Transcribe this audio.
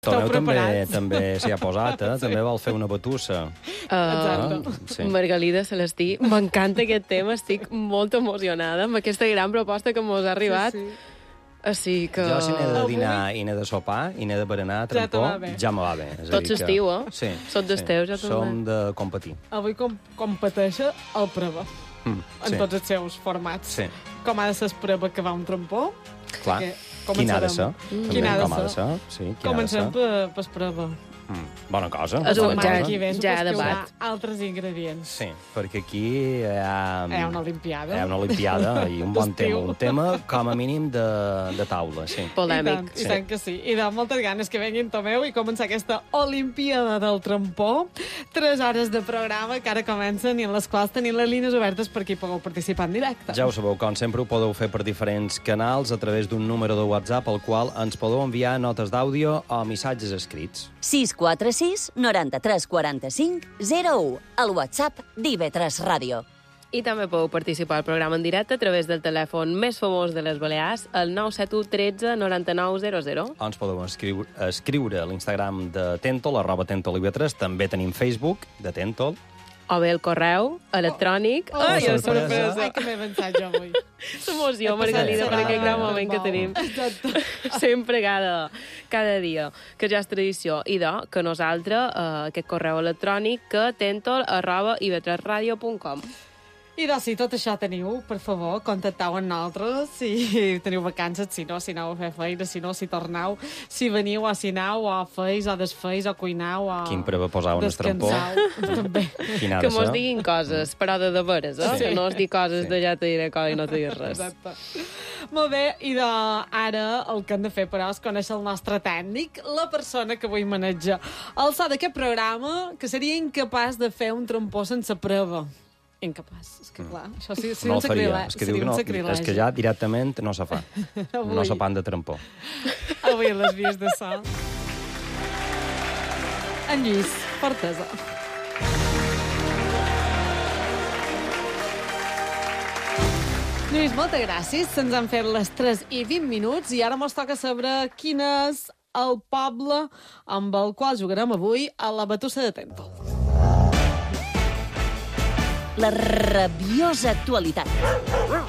Tomeu també s'hi ha posat, també vol fer una batussa. Sí. Margalida Celestí, m'encanta aquest tema, estic molt emocionada amb aquesta gran proposta que mos ha arribat. Sí. Així que... Jo, si n'he de dinar i n'he de sopar i n'he de berenar a trampó, ja me va bé. Tot l'estiu, Sí. Sot d'esteu, ja també. Som de competir. Avui competeix el preva, en tots els seus formats. Sí. Com ha de ser el preva que va un trampó? Clar. Quin ha de ser? Quin ha de ser? Sí, Comencem per preva. Bona cosa. Ja ha debat. Altres ingredients. Sí, perquè aquí hi ha una olimpiada. Hi ha una olimpiada i un bon tema. Un tema, com a mínim, de taula, sí. Polèmic. I tant que sí. I de moltes ganes que venguin Tomeu i començar aquesta olimpiada del trampó. 3 hores de programa que ara comencen i en les quals tenim les línies obertes per qui pugueu participar en directe. Ja ho sabeu, com sempre ho podeu fer per diferents canals a través d'un número de WhatsApp al qual ens podeu enviar notes d'àudio o missatges escrits. 646 93 45 01, al WhatsApp d'IV3 Ràdio. I també podeu participar al programa en directe a través del telèfon més famós de les Balears, el 971 13 99 00. Ens podeu escriure a l'Instagram de Tentol, @TentolIV3, també tenim Facebook de Tentol. O bé el correu electrònic. Ai, sorpresa! Ai, que m'he pensat jo avui. S'emoció, Margalida, per aquest gran moment que tenim. Sempre, cada dia, que ja és tradició. I que nosaltres, aquest correu electrònic, que tentol@ib3radio.com. I si tot això teniu, per favor, contacteu amb nosaltres, si teniu vacances, si no, si aneu a fer feina, si no, si torneu, si veniu o si aneu, o feis, o desfeis, o cuineu, o quin preva posar un estrampó. També. Que mos diguin coses, però de veres, Sí. Que no es digui coses de ja te diré cosa i no te diré res. Exacte. Molt bé, i ara el que hem de fer, però, és conèixer el nostre tècnic, la persona que avui maneja el so d'aquest programa, que seria incapaç de fer un trampó sense prova. Incapaç. És que, clar, això sí, no el faria. És que diu que no, sacrilegi. és que ja directament no se fa. No se pan de trampó. Avui a les vies de so. En Lluís, Fortesa. Lluís, moltes gràcies. Se'ns han fet les 3:20 i ara mos toca saber quin és el poble amb el qual jugarem avui a la batussa de Tentol. La rabiosa actualitat.